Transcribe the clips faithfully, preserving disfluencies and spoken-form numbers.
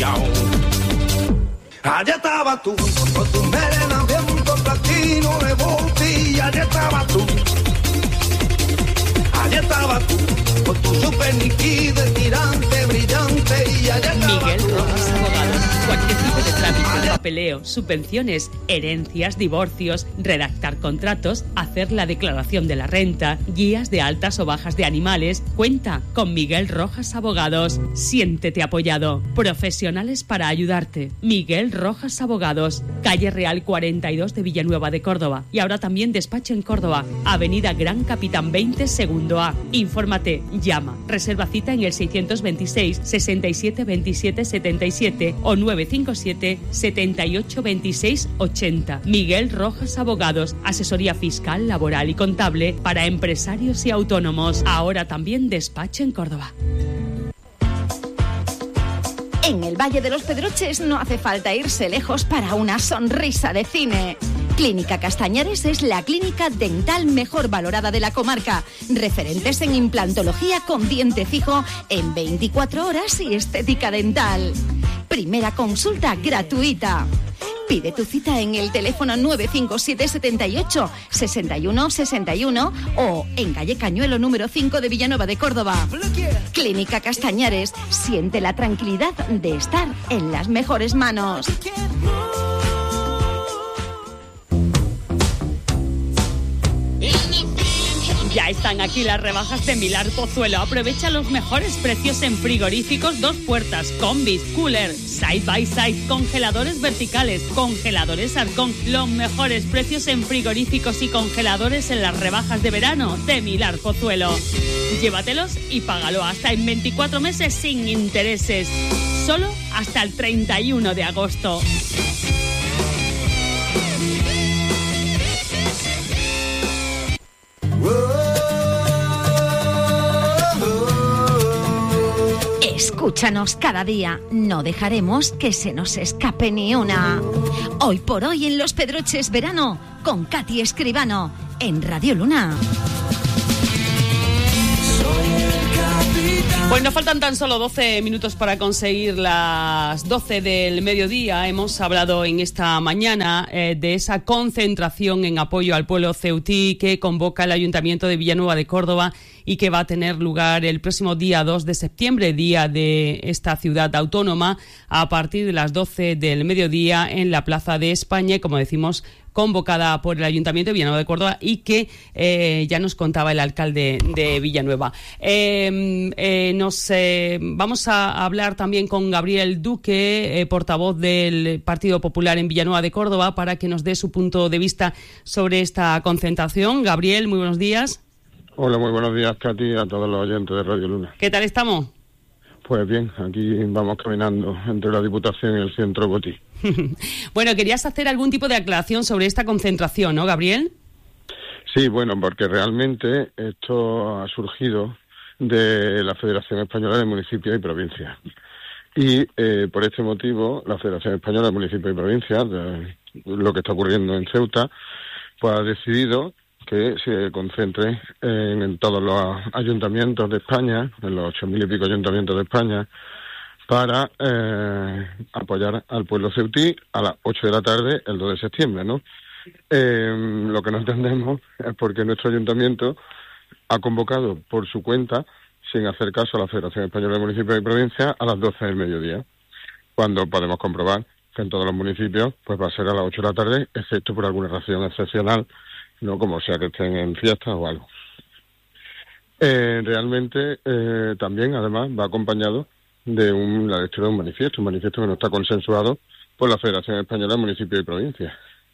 chao. Allá estaba tú, con tu melena bien con platino de botella, allá estaba tú. Allá estaba tú, con tu super níquido, tirante, brillante, y allá estaba Miguel tú. Rojas Abogados. Cualquier tipo de trámite, papeleo, subvenciones, herencias, divorcios, redactar contratos, hacer la declaración de la renta, guías de altas o bajas de animales. Cuenta con Miguel Rojas Abogados. Siéntete apoyado. Profesionales para ayudarte. Miguel Rojas Abogados. Calle Real cuarenta y dos de Villanueva de Córdoba. Y ahora también despacho en Córdoba. Avenida Gran Capitán veinte, segundo A. Infórmate, llama, reserva cita en el seiscientos veintiséis, sesenta y siete, veintisiete, setenta y siete o nueve cinco siete, setenta y ocho, veintiséis, ochenta. Miguel Rojas Abogados, asesoría fiscal, laboral y contable para empresarios y autónomos. Ahora también despacho en Córdoba. En el Valle de los Pedroches no hace falta irse lejos para una sonrisa de cine. Clínica Castañares es la clínica dental mejor valorada de la comarca. Referentes en implantología con diente fijo en veinticuatro horas y estética dental. Primera consulta gratuita. Pide tu cita en el teléfono nueve cinco siete, setenta y ocho, sesenta y uno, sesenta y uno o en calle Cañuelo número cinco de Villanueva de Córdoba. Clínica Castañares, siente la tranquilidad de estar en las mejores manos. Ya están aquí las rebajas de Milar Pozuelo. Aprovecha los mejores precios en frigoríficos, dos puertas, combis, cooler, side by side, congeladores verticales, congeladores Arcón. Los mejores precios en frigoríficos y congeladores en las rebajas de verano de Milar Pozuelo. Llévatelos y págalo hasta en veinticuatro meses sin intereses. Solo hasta el treinta y uno de agosto. Escúchanos cada día, no dejaremos que se nos escape ni una. Hoy por hoy en Los Pedroches Verano, con Katy Escribano, en Radio Luna. Pues nos faltan tan solo doce minutos para conseguir las doce del mediodía. Hemos hablado en esta mañana eh, de esa concentración en apoyo al pueblo ceutí que convoca el Ayuntamiento de Villanueva de Córdoba y que va a tener lugar el próximo día dos de septiembre, día de esta ciudad autónoma, a partir de las doce del mediodía en la Plaza de España, y como decimos, convocada por el Ayuntamiento de Villanueva de Córdoba y que eh, ya nos contaba el alcalde de Villanueva. Eh, eh, nos eh, vamos a hablar también con Gabriel Duque, eh, portavoz del Partido Popular en Villanueva de Córdoba, para que nos dé su punto de vista sobre esta concentración. Gabriel, muy buenos días. Hola, muy buenos días, Katy, a todos los oyentes de Radio Luna. ¿Qué tal estamos? Pues bien, aquí vamos caminando entre la Diputación y el Centro Botí. Bueno, querías hacer algún tipo de aclaración sobre esta concentración, ¿no, Gabriel? Sí, bueno, porque realmente esto ha surgido de la Federación Española de Municipios y Provincias. Y eh, por este motivo, la Federación Española de Municipios y Provincias, de lo que está ocurriendo en Ceuta, pues ha decidido que se concentre en, en todos los ayuntamientos de España, en los ocho mil y pico ayuntamientos de España, para eh, apoyar al pueblo ceutí a las ocho de la tarde el dos de septiembre, ¿no? Eh, lo que no entendemos es por qué nuestro ayuntamiento ha convocado por su cuenta, sin hacer caso a la Federación Española de Municipios y Provincias, a las doce del mediodía, cuando podemos comprobar que en todos los municipios pues va a ser a las ocho de la tarde, excepto por alguna razón excepcional, no como sea que estén en fiestas o algo. Eh, realmente eh, también, además, va acompañado de un, la lectura de un manifiesto, un manifiesto que no está consensuado por la Federación Española de Municipios y Provincias.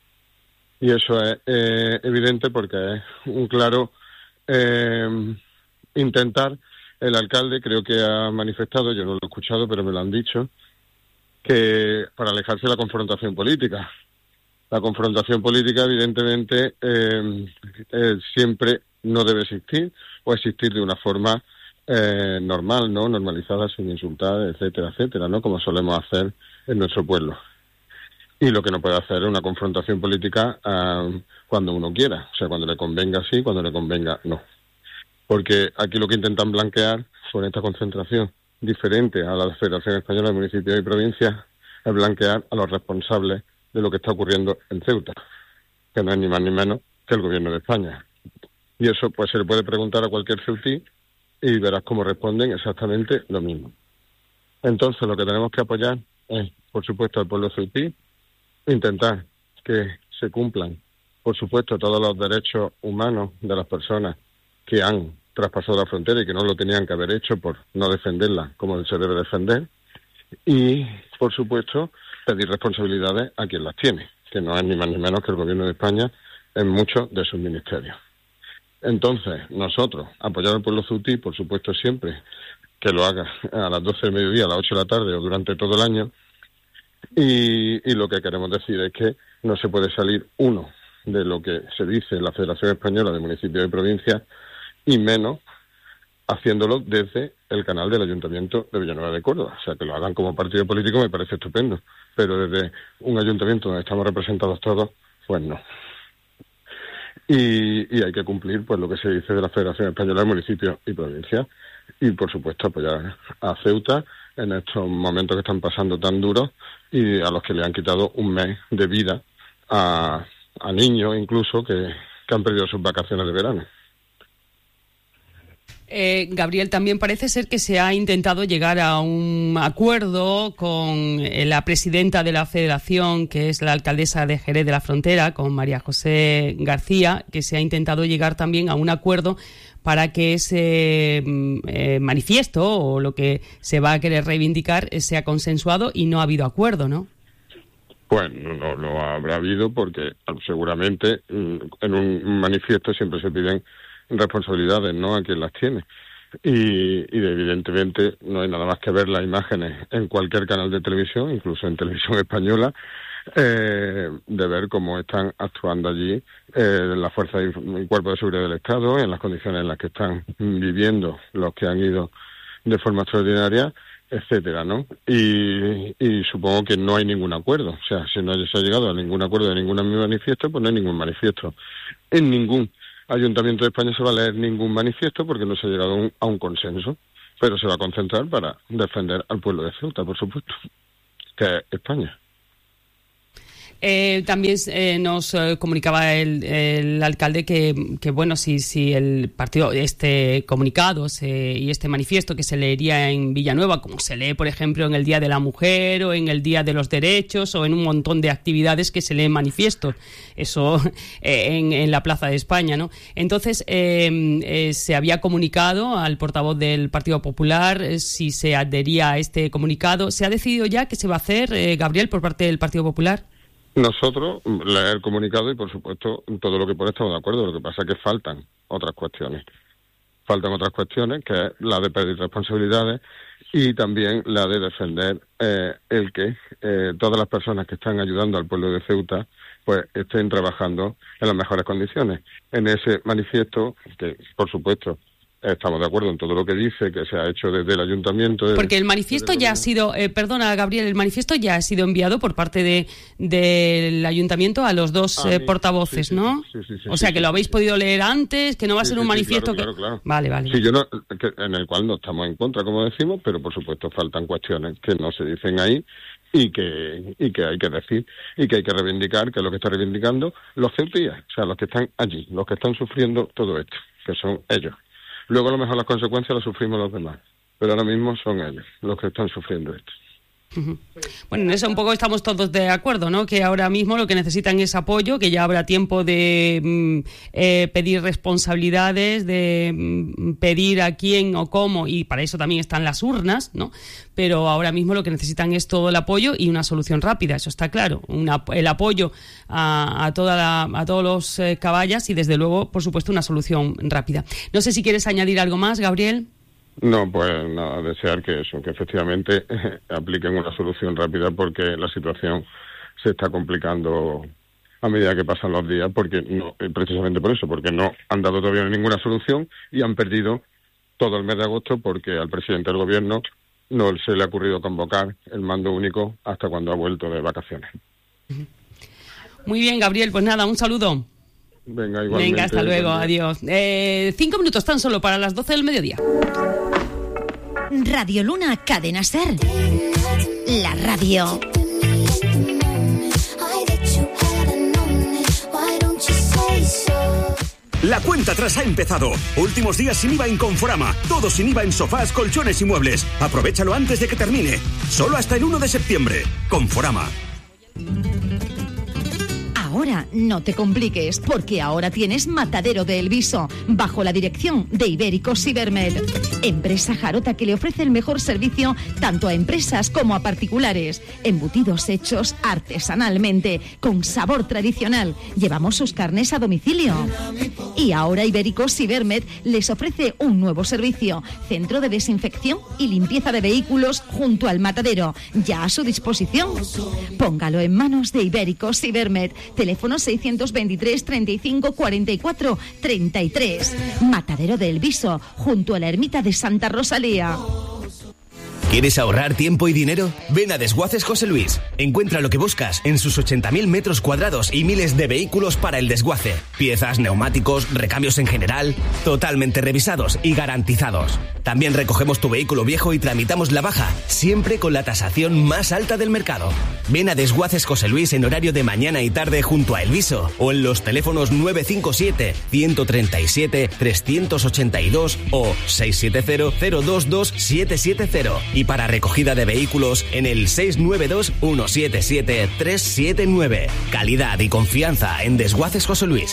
Y eso es eh, evidente porque es un claro eh, intentar, el alcalde creo que ha manifestado, yo no lo he escuchado, pero me lo han dicho, que para alejarse de la confrontación política. La confrontación política, evidentemente, eh, eh, siempre no debe existir, o existir de una forma eh, normal, ¿no? Normalizada, sin insultar, etcétera, etcétera, ¿no? Como solemos hacer en nuestro pueblo. Y lo que no puede hacer es una confrontación política uh, cuando uno quiera. O sea, cuando le convenga sí, cuando le convenga no. Porque aquí lo que intentan blanquear con esta concentración diferente a la Federación Española de Municipios y Provincias es blanquear a los responsables de lo que está ocurriendo en Ceuta, que no es ni más ni menos que el Gobierno de España. Y eso pues se le puede preguntar a cualquier ceutí y verás cómo responden exactamente lo mismo. Entonces lo que tenemos que apoyar es, por supuesto, al pueblo ceutí, intentar que se cumplan, por supuesto, todos los derechos humanos de las personas que han traspasado la frontera y que no lo tenían que haber hecho por no defenderla como se debe defender. Y, por supuesto, pedir responsabilidades a quien las tiene, que no es ni más ni menos que el Gobierno de España en muchos de sus ministerios. Entonces, nosotros, apoyar al pueblo ceutí, por supuesto, siempre que lo haga a las doce del mediodía, a las ocho de la tarde o durante todo el año. Y, y lo que queremos decir es que no se puede salir, uno, de lo que se dice en la Federación Española de Municipios y Provincias, y menos haciéndolo desde el canal del Ayuntamiento de Villanueva de Córdoba. O sea, que lo hagan como partido político me parece estupendo, pero desde un ayuntamiento donde estamos representados todos, pues no. Y, y hay que cumplir pues lo que se dice de la Federación Española de Municipios y Provincias y, por supuesto, apoyar a Ceuta en estos momentos que están pasando tan duros y a los que le han quitado un mes de vida a, a niños incluso que, que han perdido sus vacaciones de verano. Eh, Gabriel, también parece ser que se ha intentado llegar a un acuerdo con la presidenta de la Federación, que es la alcaldesa de Jerez de la Frontera, con María José García, que se ha intentado llegar también a un acuerdo para que ese eh, manifiesto o lo que se va a querer reivindicar sea consensuado, y no ha habido acuerdo, ¿no? Pues no lo habrá habido porque seguramente en un manifiesto siempre se piden responsabilidades, ¿no?, a quien las tiene. Y, y evidentemente no hay nada más que ver las imágenes en cualquier canal de televisión, incluso en televisión española, eh, de ver cómo están actuando allí eh, las fuerzas y cuerpos de seguridad del Estado, en las condiciones en las que están viviendo los que han ido de forma extraordinaria, etcétera, ¿no? Y, y supongo que no hay ningún acuerdo. O sea, si no se ha llegado a ningún acuerdo de ningún manifiesto, pues no hay ningún manifiesto. En ningún Ayuntamiento de España se va a leer ningún manifiesto porque no se ha llegado a un, a un consenso, pero se va a concentrar para defender al pueblo de Ceuta, por supuesto, que es España. Eh, también eh, nos eh, comunicaba el, el alcalde que, que bueno, si, si el partido, este comunicado se, y este manifiesto que se leería en Villanueva, como se lee, por ejemplo, en el Día de la Mujer o en el Día de los Derechos o en un montón de actividades que se leen manifiestos, eso eh, en, en la Plaza de España, ¿no? Entonces, eh, eh, se había comunicado al portavoz del Partido Popular eh, si se adhería a este comunicado. ¿Se ha decidido ya qué se va a hacer, eh, Gabriel, por parte del Partido Popular? Nosotros leer el comunicado y, por supuesto, todo lo que pone estamos de acuerdo. Lo que pasa es que faltan otras cuestiones. Faltan otras cuestiones, que es la de pedir responsabilidades y también la de defender eh, el que eh, todas las personas que están ayudando al pueblo de Ceuta pues estén trabajando en las mejores condiciones. En ese manifiesto, que, por supuesto, estamos de acuerdo en todo lo que dice, que se ha hecho desde el ayuntamiento. Porque el manifiesto ya ha sido, eh, perdona Gabriel, el manifiesto ya ha sido enviado por parte de del ayuntamiento a los dos ah, eh, portavoces, sí, sí, ¿no? Sí, sí, sí, o sea, sí, que sí, lo habéis sí. podido leer antes, que no va a ser sí, un sí, manifiesto claro, que... claro, claro. Vale, vale. Sí, yo no, que, en el cual no estamos en contra, como decimos, pero por supuesto faltan cuestiones que no se dicen ahí y que y que hay que decir y que hay que reivindicar, que es lo que está reivindicando los ceutíes, o sea, los que están allí, los que están sufriendo todo esto, que son ellos. Luego a lo mejor las consecuencias las sufrimos los demás, pero ahora mismo son ellos los que están sufriendo esto. Uh-huh. Bueno, en eso un poco estamos todos de acuerdo, ¿no? Que ahora mismo lo que necesitan es apoyo, que ya habrá tiempo de mm, eh, pedir responsabilidades, de mm, pedir a quién o cómo, y para eso también están las urnas, ¿no? Pero ahora mismo lo que necesitan es todo el apoyo y una solución rápida, eso está claro. Una, el apoyo a, a, toda la, a todos los eh, caballas y desde luego, por supuesto, una solución rápida. No sé si quieres añadir algo más, Gabriel. No, pues nada, desear que eso, que efectivamente eh, apliquen una solución rápida porque la situación se está complicando a medida que pasan los días, porque no, precisamente por eso, porque no han dado todavía ninguna solución y han perdido todo el mes de agosto porque al presidente del gobierno no se le ha ocurrido convocar el mando único hasta cuando ha vuelto de vacaciones. Muy bien, Gabriel, pues nada, un saludo. Venga, igualmente. Venga, hasta luego, adiós. Eh, cinco minutos tan solo para las doce del mediodía. Radio Luna, Cadena Ser. La radio. La cuenta atrás ha empezado. Últimos días sin I V A en Conforama. Todo sin I V A en sofás, colchones y muebles. Aprovechalo antes de que termine. Solo hasta el uno de septiembre. Conforama. Ahora no te compliques, porque ahora tienes Matadero de El Viso, bajo la dirección de Ibéricos Cibermed, empresa jarota que le ofrece el mejor servicio tanto a empresas como a particulares. Embutidos hechos artesanalmente, con sabor tradicional. Llevamos sus carnes a domicilio. Y ahora Ibéricos Cibermed les ofrece un nuevo servicio, centro de desinfección y limpieza de vehículos junto al matadero, ya a su disposición. Póngalo en manos de Ibéricos Cibermed. Teléfono seiscientos veintitrés, treinta y cinco, cuarenta y cuatro, treinta y tres. Matadero de El Viso, junto a la ermita de Santa Rosalía. ¿Quieres ahorrar tiempo y dinero? Ven a Desguaces José Luis. Encuentra lo que buscas en sus ochenta mil metros cuadrados y miles de vehículos para el desguace. Piezas, neumáticos, recambios en general, totalmente revisados y garantizados. También recogemos tu vehículo viejo y tramitamos la baja, siempre con la tasación más alta del mercado. Ven a Desguaces José Luis en horario de mañana y tarde junto a El Viso o en los teléfonos nueve cinco siete, uno tres siete, tres ocho dos o seis siete cero, cero dos dos, siete siete cero. Y para recogida de vehículos en el seis nueve dos, uno siete siete, tres siete nueve. Calidad y confianza en Desguaces José Luis.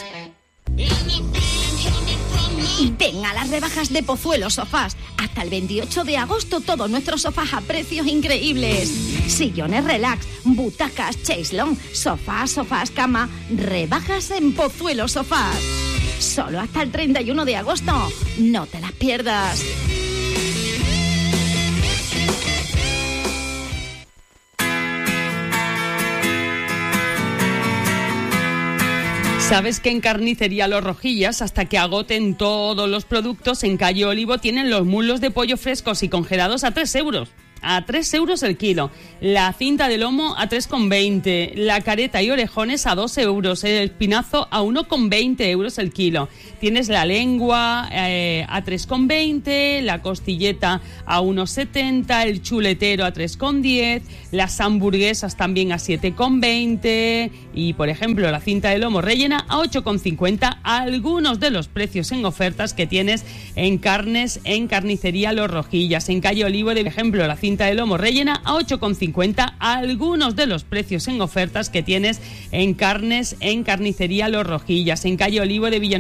Ven a las rebajas de Pozuelo Sofás. Hasta el veintiocho de agosto todos nuestros sofás a precios increíbles. Sillones relax, butacas, chaiselong, sofás, sofás, cama. Rebajas en Pozuelo Sofás. Solo hasta el treinta y uno de agosto. No te las pierdas. ¿Sabes que en Carnicería Los Rojillas, hasta que agoten todos los productos, en Calle Olivo tienen los muslos de pollo frescos y congelados a tres euros? A tres euros el kilo. La cinta de lomo a tres con veinte. La careta y orejones a dos euros. El espinazo a uno con veinte euros el kilo. Tienes la lengua eh, a tres con veinte. La costilleta a uno setenta. El chuletero a tres con diez. Las hamburguesas también a siete con veinte. Y, por ejemplo, la cinta de lomo rellena a ocho con cincuenta. Algunos de los precios en ofertas que tienes en carnes en Carnicería Los Rojillas. En Calle Olivo, de ejemplo, la cinta de lomo rellena a ocho con cincuenta. Algunos de los precios en ofertas que tienes en carnes en Carnicería Los Rojillas. En Calle Olivo de Villanueva